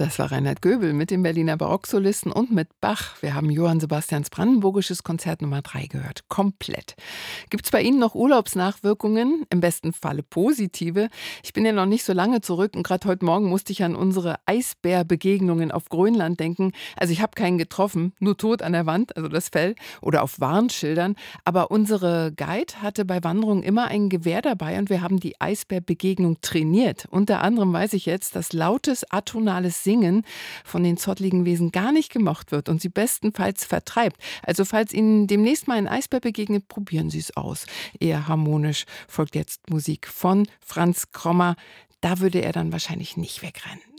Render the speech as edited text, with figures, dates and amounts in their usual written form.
Das war Reinhard Göbel mit dem Berliner Barocksolisten und mit Bach. Wir haben Johann Sebastians Brandenburgisches Konzert Nummer 3 gehört. Komplett. Gibt's bei Ihnen noch Urlaubsnachwirkungen? Im besten Falle positive. Ich bin ja noch nicht so lange zurück und gerade heute Morgen musste ich an unsere Eisbärbegegnungen auf Grönland denken. Also ich habe keinen getroffen, nur tot an der Wand, also das Fell, oder auf Warnschildern. Aber unsere Guide hatte bei Wanderungen immer ein Gewehr dabei und wir haben die Eisbärbegegnung trainiert. Unter anderem weiß ich jetzt, dass lautes atonales Singen von den zottligen Wesen gar nicht gemocht wird und sie bestenfalls vertreibt. Also falls Ihnen demnächst mal ein Eisbär begegnet, probieren Sie es aus. Eher harmonisch folgt jetzt Musik von Franz Krommer. Da würde er dann wahrscheinlich nicht wegrennen.